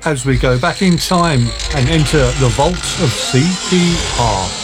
as we go back in time and enter the vaults of CPR.